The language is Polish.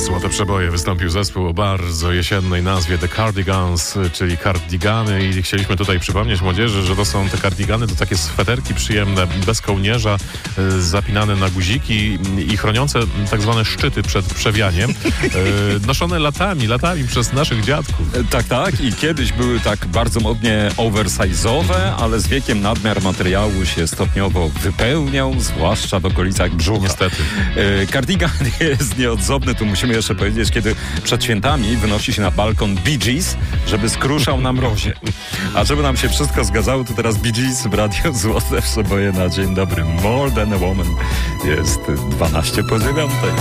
Złote Przeboje wystąpił zespół o bardzo jesiennej nazwie The Cardigans, czyli kardigany, i chcieliśmy tutaj przypomnieć młodzieży, że to są te kardigany, to takie sweterki przyjemne, bez kołnierza, zapinane na guziki i chroniące tak zwane szczyty przed przewianiem, noszone latami przez naszych dziadków. Tak. I kiedyś były tak bardzo modnie oversize'owe, ale z wiekiem nadmiar materiału się stopniowo wypełniał, zwłaszcza w okolicach brzucha. Niestety. Kardigan jest nieodzowny, tu musimy jeszcze powiedzieć, kiedy przed świętami wynosi się na balkon Bee Gees, żeby skruszał na mrozie. A żeby nam się wszystko zgadzało, to teraz Bee Gees w Radiu Złote Przeboje na dzień dobry. More Than a Woman. Jest 12 po 9.